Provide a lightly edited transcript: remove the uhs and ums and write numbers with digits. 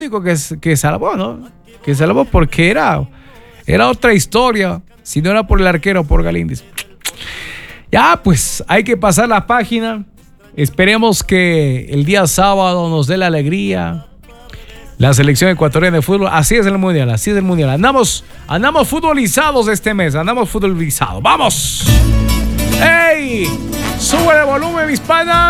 único que salvó, ¿no? Que salvó porque era otra historia. Si no era por el arquero, por Galíndez. Ya, pues hay que pasar la página. Esperemos que el día sábado nos dé la alegría. La selección ecuatoriana de fútbol. Así es el mundial, así es el mundial. Andamos futbolizados este mes. Andamos futbolizados. ¡Vamos! ¡Ey! ¡Sube el volumen, mis panas!